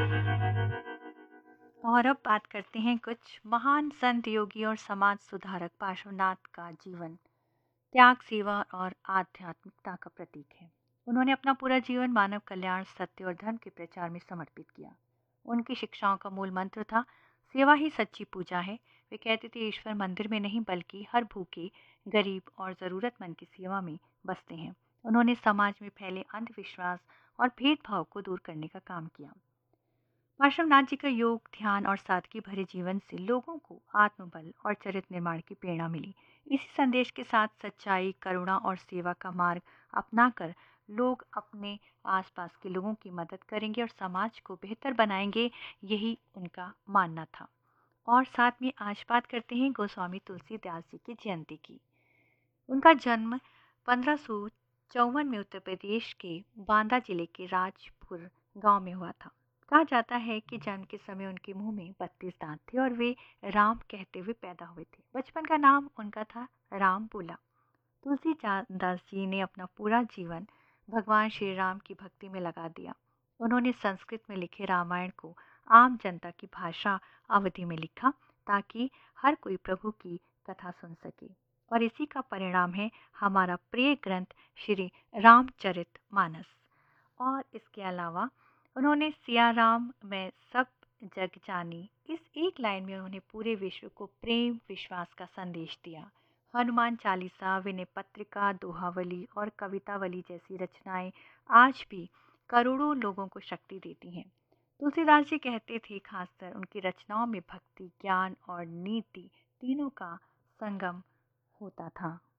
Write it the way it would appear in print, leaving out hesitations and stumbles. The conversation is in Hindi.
और अब बात करते हैं कुछ महान संत, योगी और समाज सुधारक पार्श्वनाथ का जीवन त्याग, सेवा और आध्यात्मिकता का प्रतीक है। उन्होंने अपना पूरा जीवन मानव कल्याण, सत्य और धर्म के प्रचार में समर्पित किया। उनकी शिक्षाओं का मूल मंत्र था, सेवा ही सच्ची पूजा है। वे कहते थे, ईश्वर मंदिर में नहीं बल्कि हर भूखे, गरीब और ज़रूरतमंद की सेवा में बसते हैं। उन्होंने समाज में फैले अंधविश्वास और भेदभाव को दूर करने का काम किया। पार्श्वनाथ जी का योग, ध्यान और सादगी भरे जीवन से लोगों को आत्मबल और चरित्र निर्माण की प्रेरणा मिली। इसी संदेश के साथ सच्चाई, करुणा और सेवा का मार्ग अपनाकर लोग अपने आसपास के लोगों की मदद करेंगे और समाज को बेहतर बनाएंगे, यही उनका मानना था। और साथ में आज बात करते हैं गोस्वामी तुलसीदास जी की जयंती की। उनका जन्म 1554 में उत्तर प्रदेश के बांदा जिले के राजपुर गांव में हुआ था। कहा जाता है कि जन्म के समय उनके मुंह में 32 दांत थे और वे राम कहते हुए पैदा हुए थे। बचपन का नाम उनका था राम बुला। तुलसीदास जी ने अपना पूरा जीवन भगवान श्री राम की भक्ति में लगा दिया। उन्होंने संस्कृत में लिखे रामायण को आम जनता की भाषा अवधि में लिखा, ताकि हर कोई प्रभु की कथा सुन सके। और इसी का परिणाम है हमारा प्रिय ग्रंथ श्री रामचरित मानस। और इसके अलावा उन्होंने सिया राम मैं सब जग जानी, इस एक लाइन में उन्होंने पूरे विश्व को प्रेम विश्वास का संदेश दिया। हनुमान चालीसा, विनय पत्रिका, दोहावली और कवितावली जैसी रचनाएं आज भी करोड़ों लोगों को शक्ति देती हैं। तुलसीदास जी कहते थे, खासकर उनकी रचनाओं में भक्ति, ज्ञान और नीति तीनों का संगम होता था।